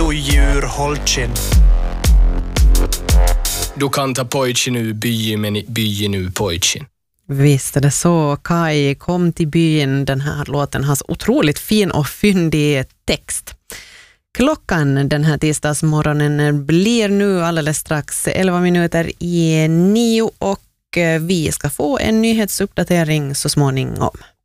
djur hålltjen. Du kan ta pojtjen ur byn, men byn ur pojtjen. Visst är det så. Kai kom till byn. Den här låten har så otroligt fin och fyndig text. Klockan den här tisdagsmorgonen blir nu alldeles strax 11 minuter i 9 och vi ska få en nyhetsuppdatering så småningom.